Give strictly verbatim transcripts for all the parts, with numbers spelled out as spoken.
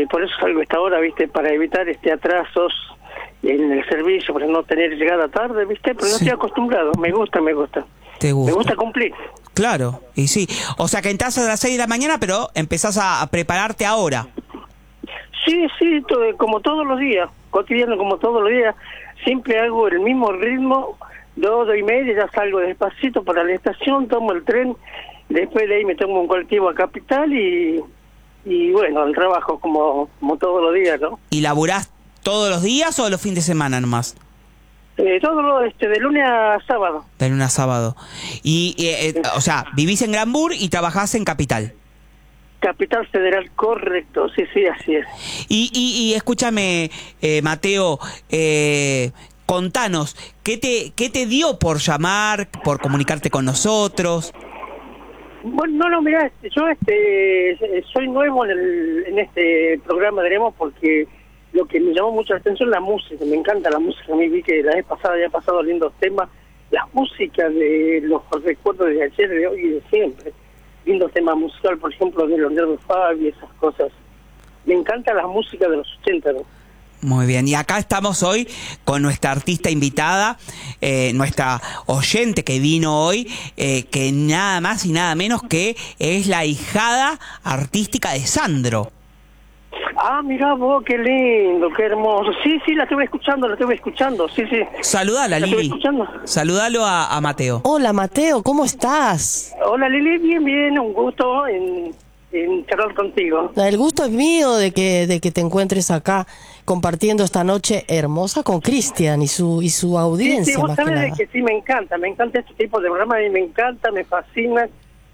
por eso salgo a esta hora, ¿viste? Para evitar este atrasos en el servicio, para no tener llegada tarde, ¿viste? Pero sí. No estoy acostumbrado, me gusta, me gusta. ¿Te gusta? Me gusta cumplir. Claro, y sí. O sea que entras a las seis de la mañana, pero empezás a, a prepararte ahora. Sí, sí, todo, como todos los días, cotidiano como todos los días. Siempre hago el mismo ritmo, dos, dos y media, ya salgo despacito para la estación, tomo el tren, después de ahí me tomo un colectivo a Capital y, y bueno, el trabajo como, como todos los días, ¿no? ¿Y laburás todos los días o los fines de semana nomás? Eh, todo lo, este, de lunes a sábado. De lunes a sábado. Y, eh, eh, o sea, vivís en Granburg y trabajás en Capital. Capital Federal, correcto, sí, sí, así es. Y, y, y escúchame, eh, Mateo, eh, contanos, ¿qué te, qué te dio por llamar, por comunicarte con nosotros? Bueno, no, no, mirá, yo este, soy nuevo en, el, en este programa, diremos, porque lo que me llamó mucho la atención es la música, me encanta la música. A mí vi que la vez pasada ya ha pasado lindos temas, la música de los recuerdos de ayer, de hoy y de siempre. Lindos temas musicales, por ejemplo, de los Nervos Fabi y esas cosas. Me encanta la música de los ochenta, ¿no? Muy bien, y acá estamos hoy con nuestra artista invitada, eh, nuestra oyente que vino hoy, eh, que nada más y nada menos que es la hijada artística de Sandro. Ah, mirá vos, qué lindo, qué hermoso. Sí, sí, la estuve escuchando, la estuve escuchando, sí, sí. Saludala, Lili. Saludalo a, a Mateo. Hola, Mateo, ¿cómo estás? Hola, Lili, bien, bien, un gusto en, en charlar contigo. El gusto es mío de que, de que te encuentres acá compartiendo esta noche hermosa con Cristian y su y su audiencia. Sí, sí, vos más sabés que de nada. que sí, me encanta, me encanta este tipo de programa, y me encanta, me fascina.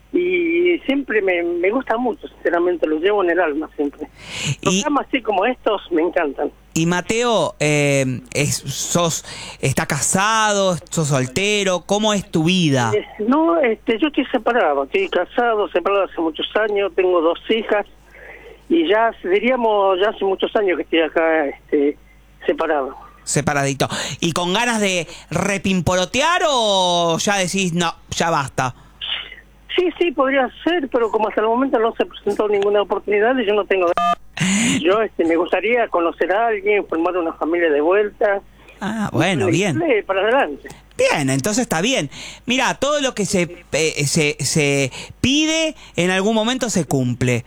Y siempre me, me gusta mucho, sinceramente, lo llevo en el alma siempre. Y, programas así como estos me encantan. Y Mateo, eh, es, sos, ¿está casado? ¿Sos soltero? ¿Cómo es tu vida? Eh, no, este, yo estoy separado, estoy casado, separado hace muchos años, tengo dos hijas y ya, diríamos, ya hace muchos años que estoy acá este, separado. Separadito. ¿Y con ganas de repimporotear o ya decís, no, ya basta? Sí, sí, podría ser, pero como hasta el momento no se presentó ninguna oportunidad y yo no tengo... Yo este, me gustaría conocer a alguien, formar una familia de vuelta. Ah, bueno, bien. Para adelante. Bien, entonces está bien. Mira, todo lo que se, eh, se, se pide en algún momento se cumple.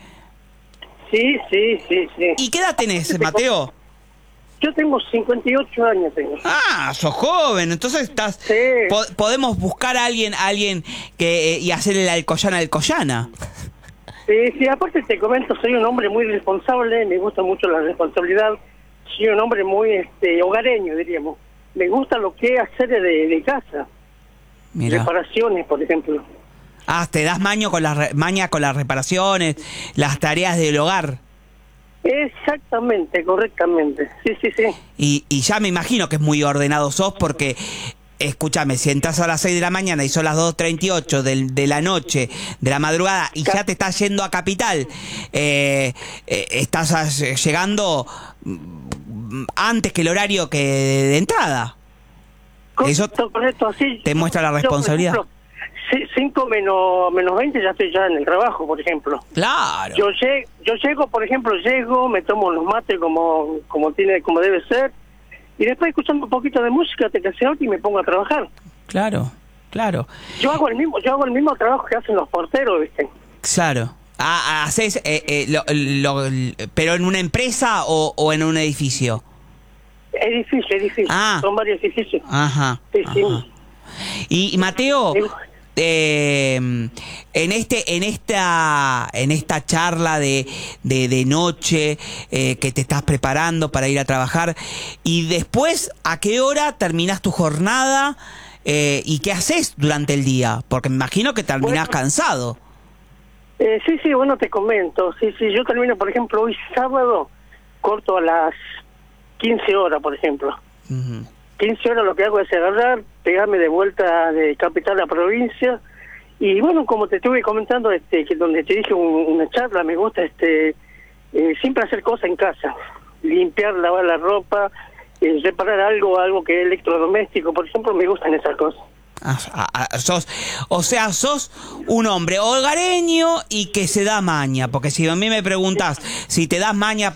Sí, sí, sí, sí. ¿Y qué edad tenés, Mateo? Yo tengo cincuenta y ocho años. Tengo. Ah, sos joven, entonces estás... Sí. Po podemos buscar a alguien, a alguien que eh, y hacerle la alcoyana alcoyana. Sí, sí, aparte te comento, soy un hombre muy responsable, me gusta mucho la responsabilidad, soy un hombre muy este hogareño, diríamos. Me gusta lo que es hacer de, de casa. Mira. Reparaciones, por ejemplo. Ah, te das maño con las maña con las reparaciones, las tareas del hogar. Exactamente, correctamente. Sí, sí, sí. Y, y ya me imagino que es muy ordenado sos porque, escúchame, si entras a las seis de la mañana y son las dos treinta y ocho de, de la noche, de la madrugada, y ya te estás yendo a Capital, eh, eh, estás llegando antes que el horario que de, de entrada. Correcto, Eso correcto, sí. te muestra la responsabilidad. Yo, cinco menos menos veinte ya estoy ya en el trabajo, por ejemplo. Claro. Yo llego, yo llego, por ejemplo, llego, me tomo los mates como como tiene como debe ser y después escuchando un poquito de música te caseo y me pongo a trabajar. Claro, claro. Yo hago el mismo, yo hago el mismo trabajo que hacen los porteros, ¿viste? Claro. Ah, haces, eh, eh, lo, lo, pero en una empresa o, o en un edificio. Edificio, edificio. Ah. Son varios edificios. Ajá. Sí, ajá. sí. Y, y Mateo, eh, en este, en esta, en esta charla de, de, de noche eh, que te estás preparando para ir a trabajar, y después, ¿a qué hora terminás tu jornada eh, y qué haces durante el día? Porque me imagino que terminás bueno, cansado. Eh, sí, sí, bueno, te comento. Sí, sí, yo termino, por ejemplo, hoy sábado, corto a las quince horas, por ejemplo. Uh-huh. quince horas lo que hago es agarrar, pegarme de vuelta de Capital a provincia. Y bueno, como te estuve comentando, este que donde te dije un, una charla, me gusta este eh, siempre hacer cosas en casa. Limpiar, lavar la ropa, eh, reparar algo, algo que es electrodoméstico, por ejemplo, me gustan esas cosas. Ah, ah, sos, o sea, sos un hombre hogareño y que se da maña, porque si a mí me preguntás si te das maña